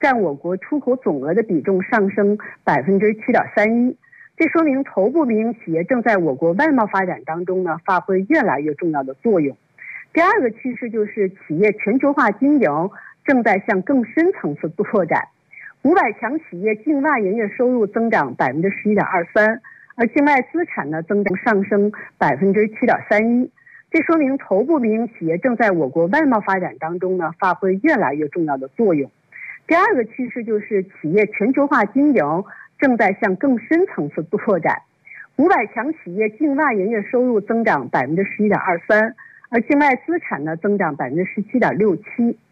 占我国出口总额的比重上升7.31%，这说明头部民营企业正在我国外贸发展当中呢发挥越来越重要的作用。第二个趋势就是企业全球化经营正在向更深层次拓展。500强企业境外营业收入增长11.23%，而境外资产呢增长上升7.31%，这说明头部民营企业正在我国外贸发展当中呢发挥越来越重要的作用。第二个趋势就是企业全球化经营正在向更深层次拓展。500强企业境外营业收入增长11.23%，而境外资产呢增长17.67%，